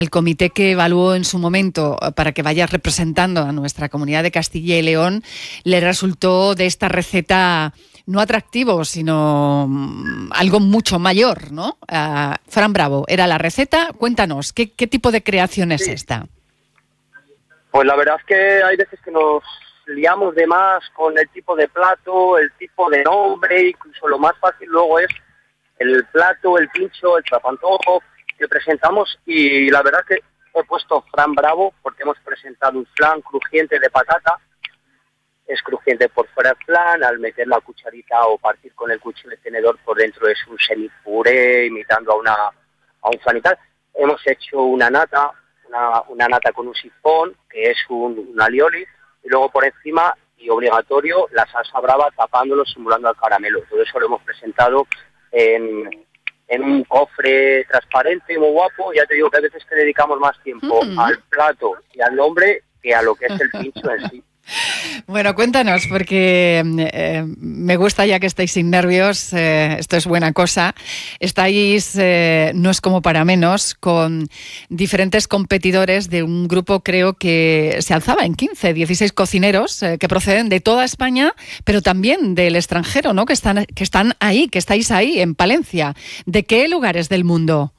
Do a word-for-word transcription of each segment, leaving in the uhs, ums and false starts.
el comité que evaluó en su momento para que vayas representando a nuestra comunidad de Castilla y León, le resultó de esta receta no atractivo, sino algo mucho mayor, ¿no? Uh, Fran Bravo, era la receta. Cuéntanos, ¿qué, qué tipo de creación es sí. esta? Pues la verdad es que hay veces que nos liamos de más con el tipo de plato, el tipo de nombre, incluso lo más fácil luego es el plato, el pincho, el trapantojo que presentamos, y la verdad que he puesto Fran Bravo porque hemos presentado un flan crujiente de patata. Es crujiente por fuera el flan, al meter la cucharita o partir con el cuchillo de tenedor por dentro es un semipuré imitando a una a un flan y tal. Hemos hecho una nata, una, una nata con un sifón, que es un, un alioli, y luego por encima, y obligatorio, la salsa brava tapándolo, simulando al caramelo. Todo eso lo hemos presentado en, en un cofre transparente, muy guapo. Ya te digo que a veces que dedicamos más tiempo mm. al plato y al nombre que a lo que es el pincho en sí. Bueno, cuéntanos, porque eh, me gusta ya que estáis sin nervios, eh, esto es buena cosa. Estáis, eh, no es como para menos, con diferentes competidores de un grupo, creo que se alzaba en quince, dieciséis cocineros eh, que proceden de toda España, pero también del extranjero, ¿no? Que están, que están ahí, que estáis ahí, en Palencia. ¿De qué lugares del mundo?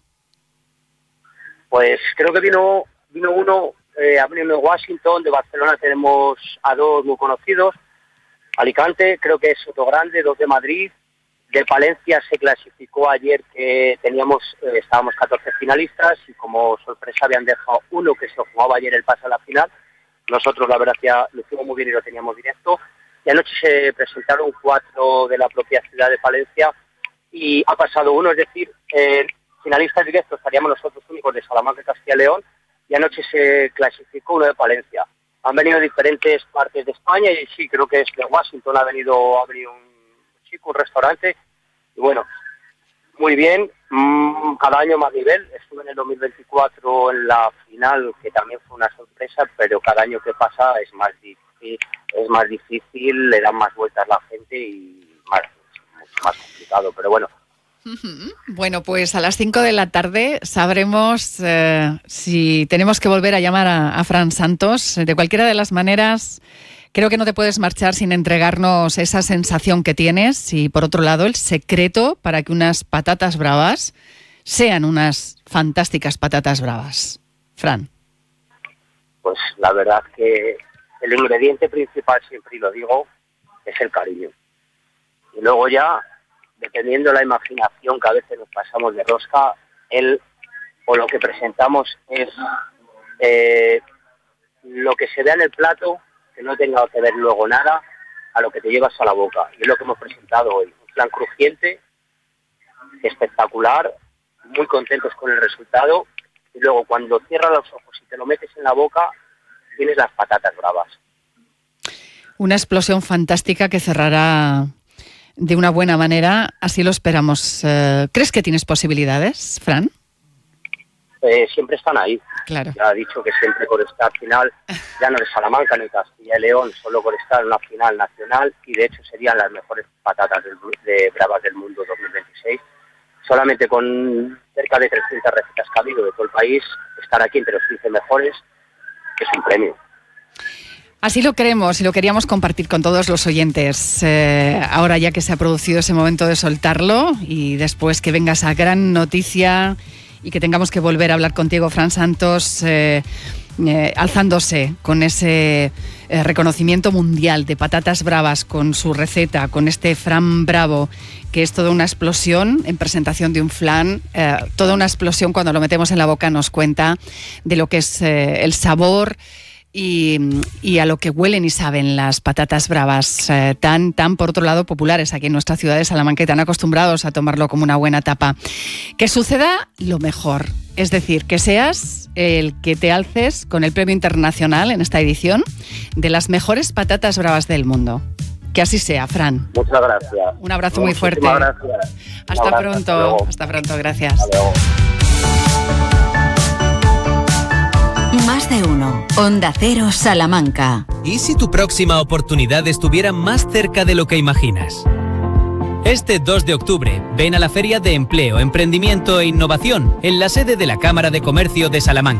Pues creo que vino, vino uno... Eh, ha venido de Washington, de Barcelona tenemos a dos muy conocidos, Alicante, creo que es Sotogrande, dos de Madrid, de Palencia se clasificó ayer que teníamos, eh, estábamos catorce finalistas y como sorpresa habían dejado uno que se jugaba ayer el pase a la final. Nosotros la verdad ya lo hicimos muy bien y lo teníamos directo, y anoche se presentaron cuatro de la propia ciudad de Palencia y ha pasado uno, es decir, eh, finalistas directos estaríamos nosotros únicos de Salamanca, Castilla y León, y anoche se clasificó uno de Palencia. Han venido de diferentes partes de España y sí, creo que es de Washington, ha venido, ha venido un chico, un restaurante, y bueno, muy bien, mmm, cada año más nivel. Estuve en el dos mil veinticuatro en la final, que también fue una sorpresa, pero cada año que pasa es más difícil, es más difícil, le dan más vueltas la gente y más, mucho más complicado, pero bueno. Bueno, pues a las cinco de la tarde sabremos eh, si tenemos que volver a llamar a, a Fran Santos. De cualquiera de las maneras, creo que no te puedes marchar sin entregarnos esa sensación que tienes y, por otro lado, el secreto para que unas patatas bravas sean unas fantásticas patatas bravas. Fran. Pues la verdad que el ingrediente principal, siempre y lo digo, es el cariño. Y luego ya, dependiendo de la imaginación, que a veces nos pasamos de rosca, él o lo que presentamos es eh, lo que se vea en el plato, que no tenga que ver luego nada, a lo que te llevas a la boca. Y es lo que hemos presentado hoy. Un flan crujiente, espectacular, muy contentos con el resultado. Y luego cuando cierras los ojos y te lo metes en la boca, tienes las patatas bravas. Una explosión fantástica que cerrará de una buena manera, así lo esperamos. Eh, ¿Crees que tienes posibilidades, Fran? Eh, siempre están ahí. Claro. Ya ha dicho que siempre por estar final, ya no de Salamanca ni Castilla y León, solo por estar en una final nacional, y de hecho serían las mejores patatas del, de bravas del mundo dos mil veintiséis. Solamente con cerca de trescientas recetas que ha habido de todo el país, estar aquí entre los quince mejores es un premio. Así lo queremos y lo queríamos compartir con todos los oyentes. Eh, ahora ya que se ha producido ese momento de soltarlo y después que venga esa gran noticia y que tengamos que volver a hablar contigo, Fran Santos, eh, eh, alzándose con ese eh, reconocimiento mundial de patatas bravas, con su receta, con este Fran Bravo, que es toda una explosión en presentación de un flan, eh, toda una explosión cuando lo metemos en la boca, nos cuenta de lo que es eh, el sabor Y, y a lo que huelen y saben las patatas bravas, eh, tan, tan por otro lado populares aquí en nuestra ciudad de Salamanca, y tan acostumbrados a tomarlo como una buena tapa. Que suceda lo mejor, es decir, que seas el que te alces con el premio internacional en esta edición de las mejores patatas bravas del mundo. Que así sea, Fran. Muchas gracias. Un abrazo muy fuerte. Gracias. Hasta abrazo, pronto. hasta, hasta pronto, gracias. Hasta luego. Más de uno. Onda Cero Salamanca. ¿Y si tu próxima oportunidad estuviera más cerca de lo que imaginas? Este dos de octubre, ven a la Feria de Empleo, Emprendimiento e Innovación en la sede de la Cámara de Comercio de Salamanca.